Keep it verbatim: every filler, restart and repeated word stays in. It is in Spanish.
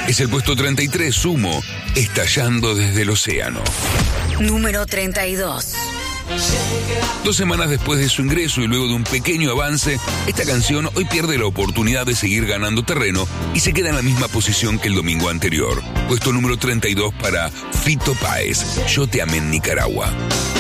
Es el puesto treinta y tres, Sumo, Estallando desde el océano. Número treinta y dos. Dos semanas después de su ingreso y luego de un pequeño avance, esta canción hoy pierde la oportunidad de seguir ganando terreno y se queda en la misma posición que el domingo anterior. Puesto número treinta y dos para Fito Páez, Yo te amé en Nicaragua.